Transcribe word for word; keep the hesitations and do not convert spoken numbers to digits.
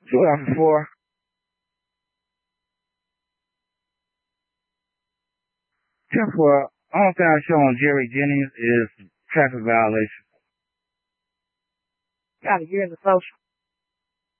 two thousand four. ten four. Only thing I show on Jerry Jennings is traffic violation. Got a year in the social.